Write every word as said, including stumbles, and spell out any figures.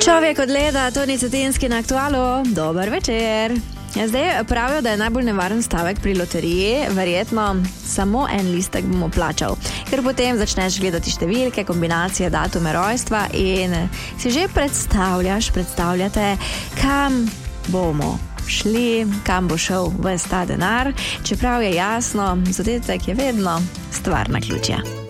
Človek odgleda, Toni Cetinski na Aktualu. Dober večer. Ja, zdaj pravijo, da je najbolj nevaren stavek pri loteriji, verjetno samo en listek bomo plačal, ker potem začneš gledati številke, kombinacije, datume rojstva in si že predstavljaš, predstavljate, kam bomo šli, kam bo šel ves ta denar, čeprav je jasno, zadetek je vedno stvar naključja.